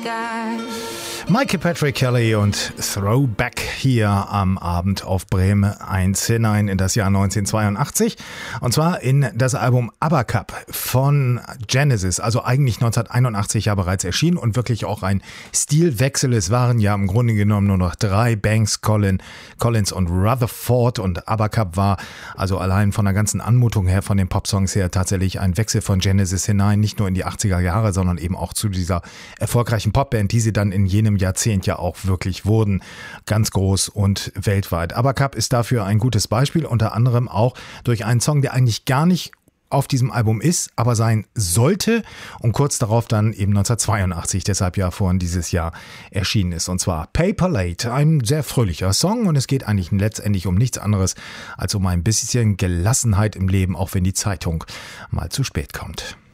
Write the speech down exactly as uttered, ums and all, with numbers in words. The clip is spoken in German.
sky. Michael Patrick Kelly und Throwback hier am Abend auf Bremen eins hinein in das Jahr neunzehnhundertzweiundachtzig. Und zwar in das Album ABBA Cup von Genesis, also eigentlich neunzehnhunderteinundachtzig ja bereits erschienen und wirklich auch ein Stilwechsel. Es waren ja im Grunde genommen nur noch drei, Banks, Collin, Collins und Rutherford, und ABBA Cup war also allein von der ganzen Anmutung her, von den Popsongs her tatsächlich ein Wechsel von Genesis hinein, nicht nur in die achtziger Jahre, sondern eben auch zu dieser erfolgreichen Popband, die sie dann in jenem Jahrzehnt ja auch wirklich wurden, ganz groß und weltweit. ABBA Cup ist dafür ein gutes Beispiel, unter anderem auch durch einen Song, der eigentlich gar nicht auf diesem Album ist, aber sein sollte und kurz darauf dann eben neunzehnhundertzweiundachtzig, deshalb ja vorhin dieses Jahr erschienen ist, und zwar Paper Late, ein sehr fröhlicher Song, und es geht eigentlich letztendlich um nichts anderes als um ein bisschen Gelassenheit im Leben, auch wenn die Zeitung mal zu spät kommt.